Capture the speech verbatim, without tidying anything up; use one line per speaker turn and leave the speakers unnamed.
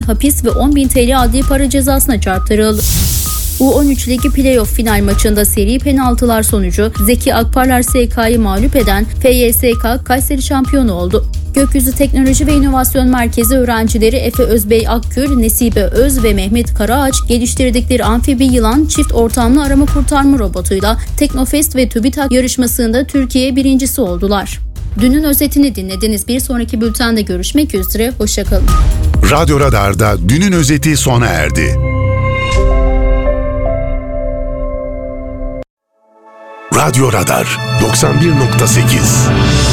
hapis ve on bin T L adli para cezasına çarptırıldı. U on üç Ligi Playoff final maçında seri penaltılar sonucu Zeki Akparlar S K'yı mağlup eden F Y S K Kayseri şampiyonu oldu. Gökyüzü Teknoloji ve İnovasyon Merkezi öğrencileri Efe Özbey Akgül, Nesibe Öz ve Mehmet Karaağaç geliştirdikleri amfibi yılan çift ortamlı arama kurtarma robotuyla Teknofest ve TÜBİTAK yarışmasında Türkiye birincisi oldular. Dünün özetini dinlediniz. Bir sonraki bültende görüşmek üzere. Hoşçakalın.
Radyo Radar'da dünün özeti sona erdi. Radyo Radar doksan bir nokta sekiz